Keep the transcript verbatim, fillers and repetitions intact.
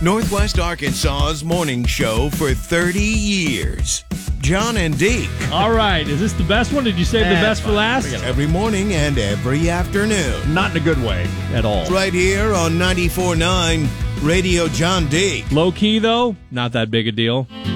Northwest Arkansas's morning show for thirty years. John and Deke. All right. Is this the best one? Did you save the Eh, best it's for fine. last? Forget Every morning and every afternoon. Not in a good way at all. Right here on ninety-four point nine Radio John Deke. Low key, though, not that big a deal.